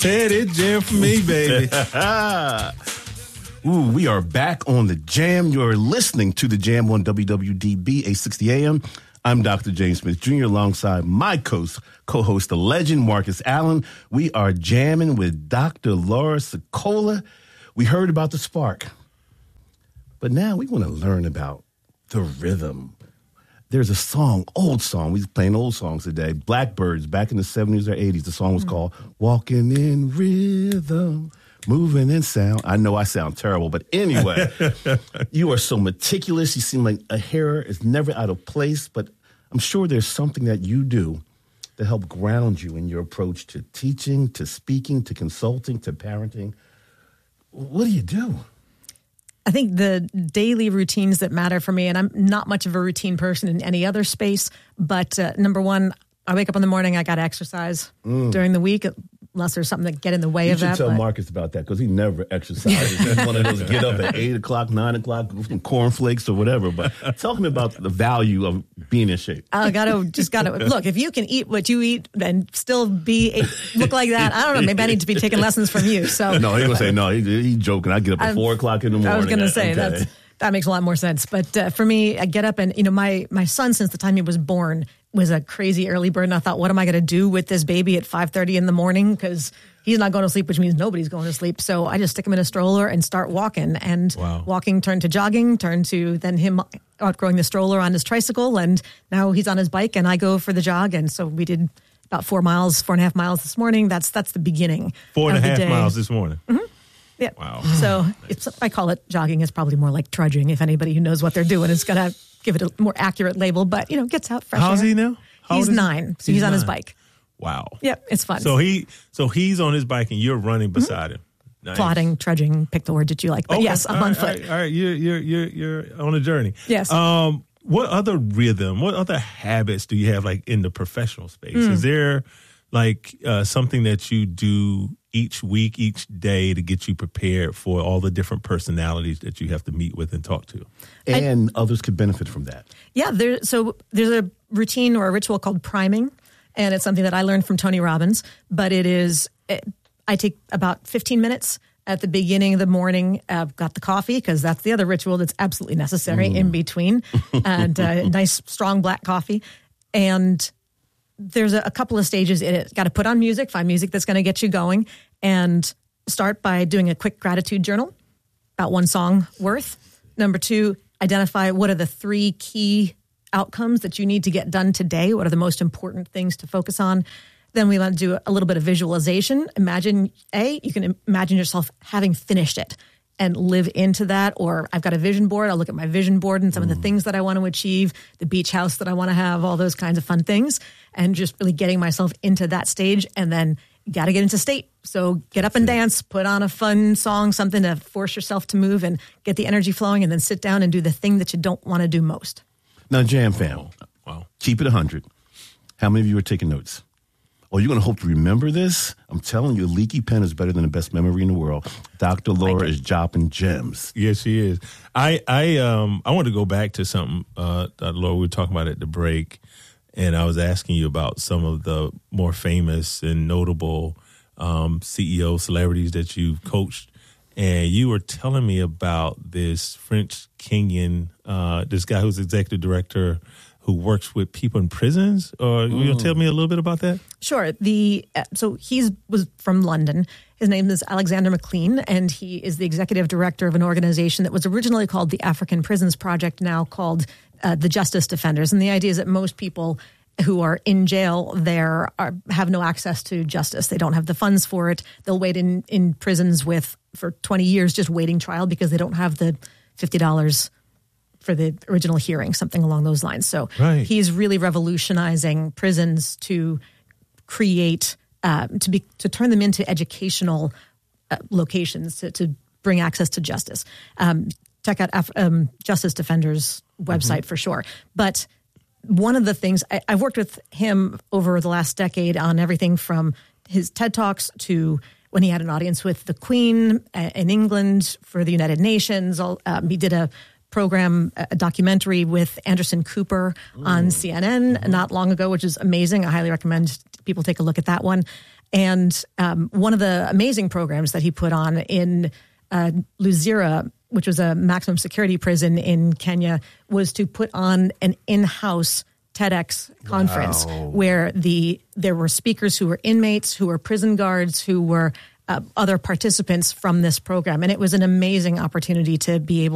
Teddy Jam for me, baby. Ooh, we are back on the Jam. You're listening to the Jam on WWDB 860 AM. I'm Dr. James Smith Jr. alongside my co-host, the legend Marcus Allen. We are jamming with Dr. Laura Sicola. We heard about the spark, but now we want to learn about the rhythm. There's a song, old song. We're playing old songs today. Blackbirds, back in the 70s or 80s. The song was called Walking in Rhythm. Moving in sound. I know I sound terrible, but anyway, you are so meticulous. You seem like a hair is never out of place, but I'm sure there's something that you do to help ground you in your approach to teaching, to speaking, to consulting, to parenting. What do you do? I think the daily routines that matter for me, and I'm not much of a routine person in any other space, but number one, I wake up in the morning, I got to exercise during the week, unless there's something that get in the way of that. You should tell Marcus about that because he never exercises. He's one of those get up at 8 o'clock, 9 o'clock, go some cornflakes or whatever. But tell him about the value of being in shape. I gotta look. If you can eat what you eat and still look like that, I don't know. Maybe I need to be taking lessons from you. So no, he's gonna say no. He's joking. I get up at 4 o'clock in the morning. I was gonna say okay. that makes a lot more sense. But for me, I get up and my son, since the time he was born, was a crazy early bird, and I thought, what am I going to do with this baby at 5:30 in the morning? Because he's not going to sleep, which means nobody's going to sleep. So I just stick him in a stroller and start walking. And walking turned to jogging, turned to then him outgrowing the stroller on his tricycle, and now he's on his bike, and I go for the jog. And so we did about 4.5 miles this morning. That's the beginning. 4.5 miles this morning. Mm-hmm. Yeah. Wow. So I call it jogging. It's probably more like trudging. If anybody who knows what they're doing is going to give it a more accurate label, but gets out fresh air. How's he now? He's 9, so he's on his bike. Wow. Yep, it's fun. So he's on his bike and you're running beside him. Nice. Plodding, trudging, pick the word that you like. But yes, I'm on foot. All right, you're on a journey. Yes. What other rhythm? What other habits do you have like in the professional space? Is there like something that you do each week, each day to get you prepared for all the different personalities that you have to meet with and talk to? And others could benefit from that. Yeah, there's a routine or a ritual called priming, and it's something that I learned from Tony Robbins, but I take about 15 minutes at the beginning of the morning. I've got the coffee because that's the other ritual that's absolutely necessary in between, and nice, strong black coffee. And there's a couple of stages in it. Got to put on music, find music that's going to get you going, and start by doing a quick gratitude journal, about one song worth. Number 2, identify what are the 3 key outcomes that you need to get done today. What are the most important things to focus on? Then we want to do a little bit of visualization. You can imagine yourself having finished it and live into that. Or I've got a vision board. I'll look at my vision board and some of the things that I want to achieve, the beach house that I want to have, all those kinds of fun things, and just really getting myself into that stage. And then you got to get into state. So get up and dance, put on a fun song, something to force yourself to move and get the energy flowing, and then sit down and do the thing that you don't want to do most. Now, Jam fam, keep it 100. How many of you are taking notes? Oh, you're going to hope to remember this? I'm telling you, a leaky pen is better than the best memory in the world. Dr. Laura is dropping gems. Yes, she is. I want to go back to something, Dr. Laura, we were talking about at the break, and I was asking you about some of the more famous and notable CEO celebrities that you've coached, and you were telling me about this French Kenyan, this guy who's executive director who works with people in prisons. Or will you tell me a little bit about that? Sure. So he was from London. His name is Alexander McLean, and he is the executive director of an organization that was originally called the African Prisons Project, now called the Justice Defenders. And the idea is that most people who are in jail there have no access to justice. They don't have the funds for it. They'll wait in prisons for 20 years just waiting trial because they don't have the $50 for the original hearing, something along those lines. So he's really revolutionizing prisons to create, to turn them into educational locations to bring access to justice. Check out Justice Defenders website for sure. But one of the things, I've worked with him over the last decade on everything from his TED Talks to when he had an audience with the Queen in England for the United Nations. He did a documentary with Anderson Cooper on CNN not long ago, which is amazing. I highly recommend people take a look at that one. And one of the amazing programs that he put on in Luzira, which was a maximum security prison in Kenya, was to put on an in-house TEDx conference where there were speakers who were inmates, who were prison guards, who were other participants from this program. And it was an amazing opportunity to be able